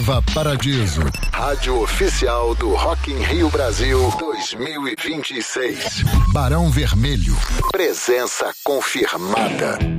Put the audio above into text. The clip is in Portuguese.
Nova Paradiso, rádio oficial do Rock in Rio Brasil 2026. Barão Vermelho, presença confirmada.